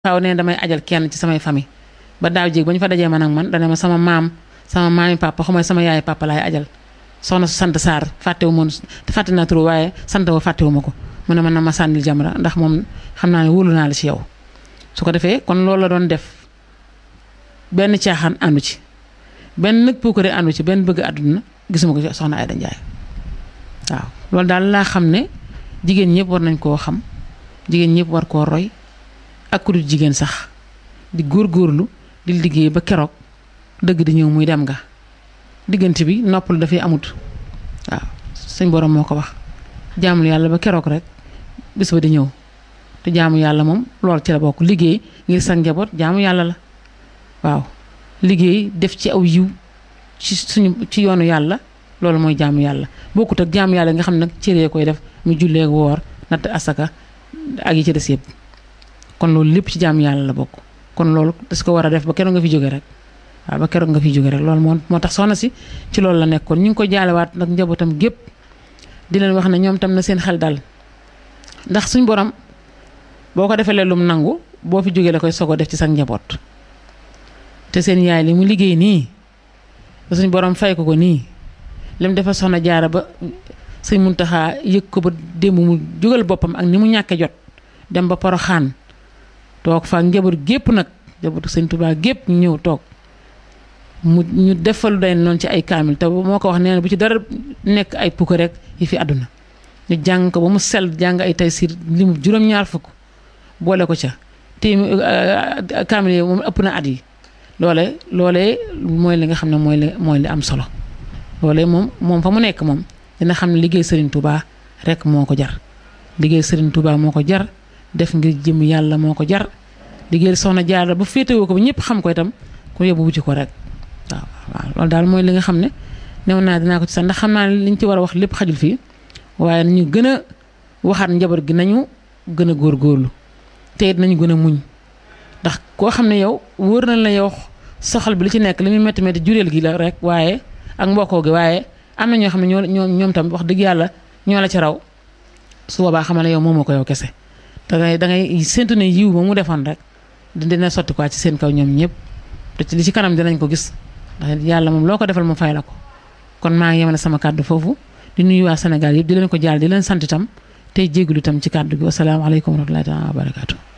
xaw ne damay ajal kenn ci samay famille ba daaw jéeg ba ñu fa dajee man ak man dana ma sama maami papa xamay sama yaay papa laay ajal soxna su sant Sarr fàttewu ma fàtte naa turu waaye sant wa fàttewu ma ko mu ne man na ma sànnil Jamra ndax moom xam naa ne wóolu naa la ci yow su ko defee kon loolu la doon def benn caaxaan àndu ci benn nag puukare àndu ci benn bëgg àdduna gisuma ko ci soxna Aïda Ndiaye waaw loolu daal laa xam ne jigéen ñëpp war nañ koo xam jigéen ñëpp war koo roy ak ku dul jigéen sax di góorgóorlu di liggéey ba keroog dëgg di ñëw muy dem nga diggante bi noppal dafay amut waaw suñ borom moo ko wax jaamul yàlla ba keroog rek bis ba di ñëw te jaamu yàlla moom loolu ci la bokk liggéey ngir sa njaboot jaamu yàlla la waaw liggéey def ci aw yiw ci yoonu yàlla loolu mooy jaamu yàlla bokkut ak jaamu yàlla nga xam ne nag cëree koy def mu jullee woor natt asaka ak yi ci des yëpp kon loolu lépp ci jaamu yàlla la bokk kon loolu das ko war a def ba keroog nga fi jóge rek waaw ba keroog nga fi jóge rek loolu moo tax soxna si ci loolu la nekkoon ñu ngi ko jaalewaat nag njabootam gépp di leen wax ne ñoom tam na seen xel dal ndax suñ borom boo ko defee lum nangu boo fi jógee la koy sogo def ci sa njaboot te seen yaay li mu liggéey nii ba suñ borom fay ko nii lim dafa soxna jaara ba sëñ Muntaxa yëg ko ba démb mu jógal boppam ak ni mu ñàkke jot dem ba Poroxaan toog fa njaboot gépp nag njabootu sëñ Tuubaa gépp ñu ñëw toog ñu defal day noonu ci ay kaamil te moo ko wax nee na bu ci dara nekk ay pukk rek yi fi àdduna ñu jàng ko ba mu sell jàng ay taysiir limu juróom-ñaar fukk boole ko ca te kaamil yi moom ëpp na at yi loolee mooy li nga xam ne mooy li am solo loolee moom fa mu nekk moom dina xam ne liggéey Serigne Touba rek moo ko jar liggéey Serigne Touba moo ko jar def ngir jëm yàlla moo ko jar liggéey soxna Jaara ba féetewoo ko ba ñëpp xam ko itam ku yóbbu wu ci ko rek waaw loolu daal mooy li nga xam ne new naa dinaa ko ci sax ndax xam naa ne liñ ci war a wax lépp xajul fii waaye nañu gën a waxaat njaboot gi nañu gën a góorgóorlu te it nañu gën a muñ ndax koo xam ne yow wóor na la yow soxal bi li ci nekk li muy métti métti jureel gi la rek waaye ak mbokkoo gi waaye am na ñoo xam ne ñoom tam wax dëgg yàlla ñoo la ci raw su boobaa xamal ne yow moomoo ko yow kese dangay séntu ne yiw ba mu defoon rek dina sotti quoi ci seen kaw ñoom ñëpp te li ci kanam dinañ ko gis ndax yàlla moom loo ko defal mu fay la ko kon maa ngi yemale sama kàddu foofu di nuyu waa Sénégal yëpp di leen ko jaal di leen sant itam tey jégalu itam ci kàddu gi wasalaamaaleykum wa rahmatullahi taala wa barakaatu